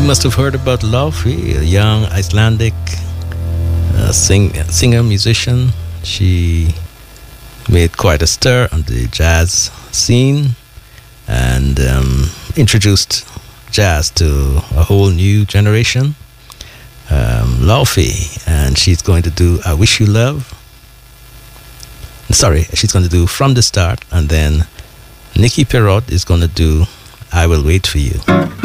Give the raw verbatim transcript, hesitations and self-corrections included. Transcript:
must have heard about Laufey, a young Icelandic uh, sing, singer, musician. She made quite a stir on the jazz scene and um, introduced jazz to a whole new generation. Um, Laufey, and she's going to do I Wish You Love. Sorry, she's going to do From the Start, and then Nicky Perrott is going to do I Will Wait For You.